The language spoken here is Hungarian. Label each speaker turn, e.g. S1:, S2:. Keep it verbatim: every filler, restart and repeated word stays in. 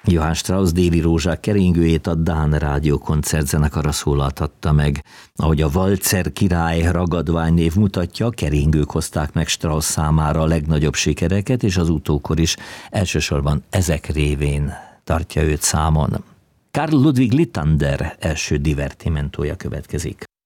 S1: Johann Strauss Déli Rózsák keringőjét a Dán Rádió koncertzenekara szólaltatta meg. Ahogy a Walzer király ragadványnév mutatja, a keringők hozták meg Strauss számára a legnagyobb sikereket, és az utókor is elsősorban ezek révén tartja őt számon. Karl Ludwig Littander első divertimentója következik.